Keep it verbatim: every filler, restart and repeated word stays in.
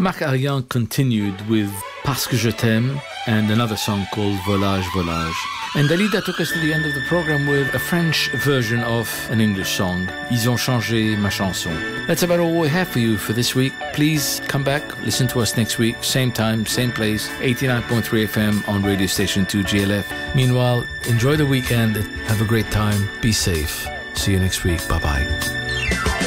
Marc Arian continued with Parce que je t'aime and another song called Volage, Volage. And Dalida took us to the end of the program with a French version of an English song, Ils ont changé ma chanson. That's about all we have for you for this week. Please come back, listen to us next week, same time, same place, eighty-nine point three F M on radio station two G L F. Meanwhile, enjoy the weekend, have a great time, be safe. See you next week. Bye-bye.